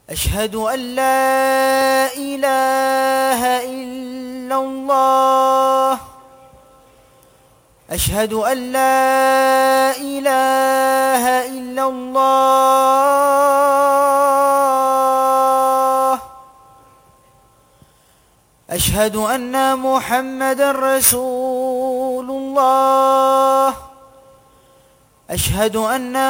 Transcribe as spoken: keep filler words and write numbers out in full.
أشهد أن لا إله إلا الله أشهد أن لا إله إلا الله أشهد أن محمدا رسول الله أشهد أن